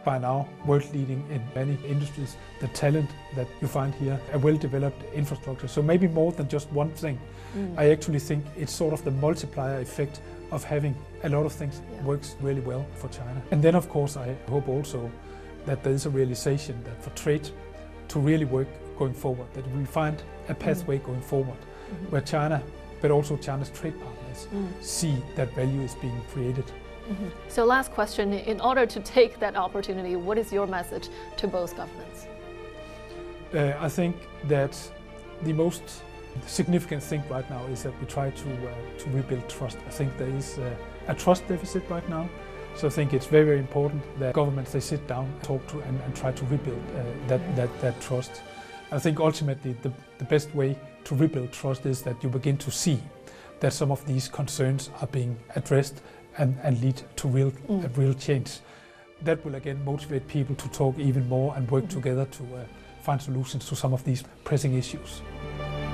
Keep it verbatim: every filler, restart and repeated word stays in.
by now world leading in many industries, the talent that you find here, a well-developed infrastructure. So maybe more than just one thing. Mm. I actually think it's sort of the multiplier effect of having a lot of things yeah. works really well for China. And then of course I hope also that there is a realization that for trade to really work going forward, that we find a pathway mm. going forward mm-hmm. where China, but also China's trade partners, mm. see that value is being created. Mm-hmm. So last question, in order to take that opportunity, what is your message to both governments? Uh, I think that the most significant thing right now is that we try to, uh, to rebuild trust. I think there is uh, a trust deficit right now. So I think it's very, very important that governments, they sit down, talk to and, and try to rebuild uh, that, mm-hmm. that, that trust. I think ultimately the, the best way to rebuild trust is that you begin to see that some of these concerns are being addressed and, and lead to real, mm. a real change. That will again motivate people to talk even more and work mm-hmm. together to uh, find solutions to some of these pressing issues.